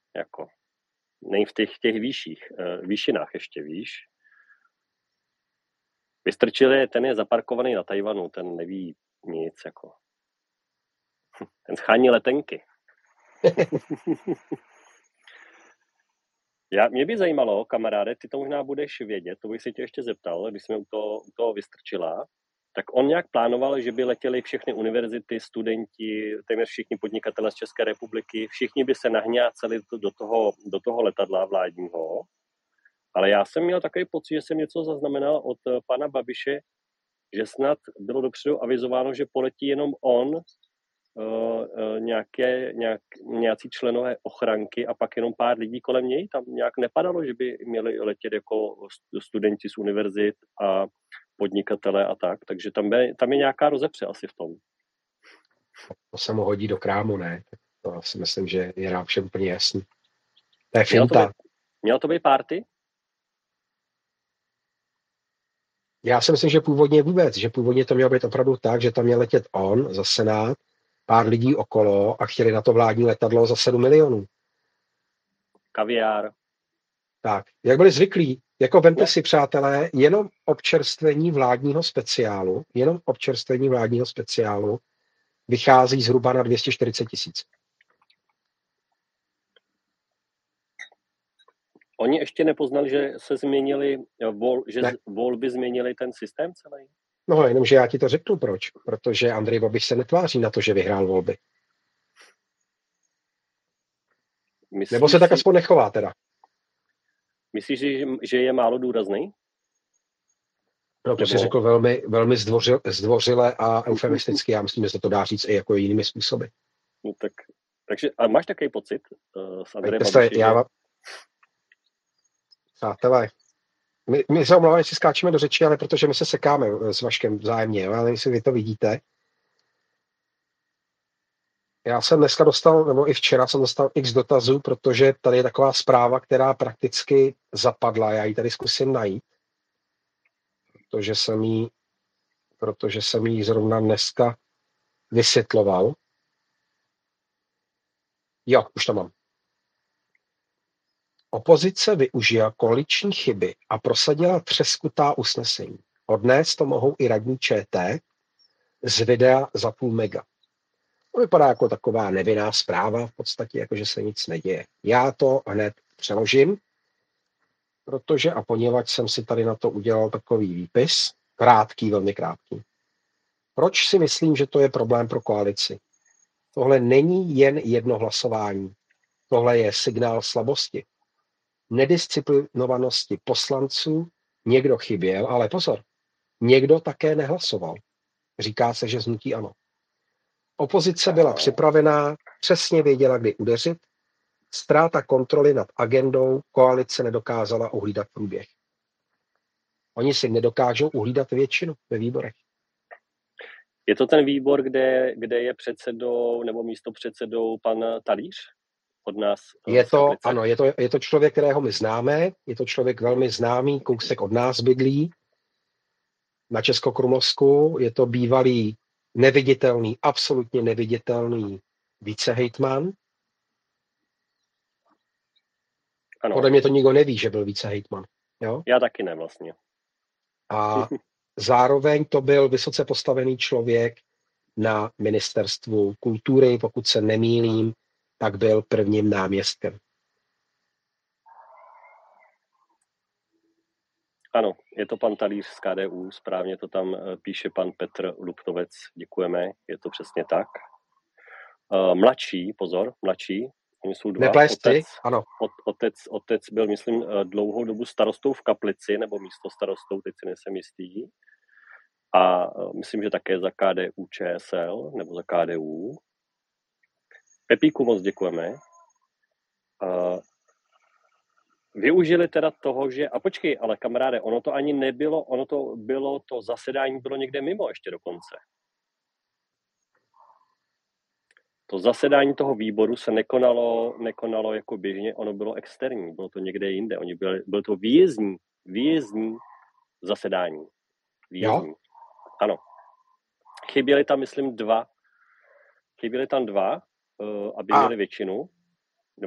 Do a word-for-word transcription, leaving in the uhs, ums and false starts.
Jako, nej v těch, těch výších, uh, výšinách ještě, víš. Vystrčili, ten je zaparkovaný na Tajvanu, ten neví nic, jako. Ten schání letenky. Já, mě by zajímalo, kamaráde, ty to možná budeš vědět, to bych se tě ještě zeptal, když jsme u toho, u toho Vystrčila, tak on nějak plánoval, že by letěli všechny univerzity, studenti, téměř všichni podnikatelé z České republiky, všichni by se nahňáceli do toho, do toho letadla vládního, ale já jsem měl takový pocit, že jsem něco zaznamenal od pana Babiše, že snad bylo dopředu avizováno, že poletí jenom on, Uh, uh, nějaké, nějak, nějací členové ochranky a pak jenom pár lidí kolem něj. Tam nějak nepadalo, že by měli letět jako studenti z univerzit a podnikatele a tak. Takže tam je, tam je nějaká rozepře asi v tom. To se mu hodí do krámu, ne? To si myslím, že je nám všem úplně jasný. To je Mělo to finta. být, mělo to být party? Já si myslím, že původně vůbec, že původně to mělo být opravdu tak, že tam měl letět on za Senát, pár lidí okolo a chtěli na to vládní letadlo za sedm milionů. Kaviár. Tak, jak byli zvyklí, jako vemte si, přátelé, jenom občerstvení vládního speciálu, jenom občerstvení vládního speciálu vychází zhruba na dvě stě čtyřicet tisíc. Oni ještě nepoznali, že se změnili, vol, že ne. volby změnili ten systém celý? No, jenomže já ti to řeknu proč. Protože Andrej Babiš se netváří na to, že vyhrál volby. Myslíš, Nebo se tak aspoň nechová teda. Myslíš, že, že je málo důrazný? No to Nebo... si řekl velmi, velmi zdvořil, zdvořile a eufemisticky. Já myslím, že se to dá říct i jako jinými způsoby. No tak, takže, a máš takový pocit uh, s Andrejem Babišem? Já... Přátelé, my, my se omlouváme, jestli skáčeme do řeči, ale protože my se sekáme s Vaškem vzájemně, jo? Já nevím, jestli vy to vidíte. Já jsem dneska dostal, nebo i včera jsem dostal x dotazů, protože tady je taková zpráva, která prakticky zapadla. Já ji tady zkusím najít, protože jsem jí, protože jsem jí zrovna dneska vysvětloval. Jo, už to mám. Opozice využila koaliční chyby a prosadila třeskutá usnesení. Odnést to mohou i radní ČT z videa za půl mega. To vypadá jako taková nevinná zpráva, v podstatě jako, že se nic neděje. Já to hned přeložím, protože a poněvadž jsem si tady na to udělal takový výpis, krátký, velmi krátký. Proč si myslím, že to je problém pro koalici? Tohle není jen jedno hlasování. Tohle je signál slabosti, nedisciplinovanosti poslanců. Někdo chyběl, ale pozor, někdo také nehlasoval. Říká se, že z hnutí ANO. Opozice byla připravená, přesně věděla, kdy udeřit. Ztráta kontroly nad agendou, koalice nedokázala uhlídat průběh. Oni si nedokážou uhlídat většinu ve výborech. Je to ten výbor, kde, kde je předsedou nebo místopředsedou pan Talíř od nás? Je to, ano, je to, je to člověk, kterého my známe, je to člověk velmi známý, kousek od nás bydlí na Českokrumlovsku, je to bývalý neviditelný, absolutně neviditelný vicehejtman. Ano. Podle mě to nikdo neví, že byl vicehejtman. Jo? Já taky ne vlastně. A zároveň to byl vysoce postavený člověk na ministerstvu kultury, pokud se nemýlím, tak byl prvním náměstkem. Ano, je to pan Talíř z K D U, správně to tam píše pan Petr Luptovec, děkujeme, je to přesně tak. Uh, mladší, pozor, mladší, oni jsou dva. Neplésci, ano. Otec, otec byl, myslím, dlouhou dobu starostou v Kaplici, nebo místo starostou, teď si nejsem jistý. A myslím, že také za K D U Č S L, nebo za K D U. Pepíku moc děkujeme. Uh, Využili teda toho, že, a počkej, ale kamaráde, ono to ani nebylo, ono to bylo, to zasedání bylo někde mimo ještě dokonce. To zasedání toho výboru se nekonalo, nekonalo jako běžně, ono bylo externí, bylo to někde jinde, oni byli, bylo to výjezdní, výjezdní zasedání. Výjezdní. Jo? Ano. Chyběli tam, myslím, dva, chyběli tam dva, uh, aby a, měli většinu.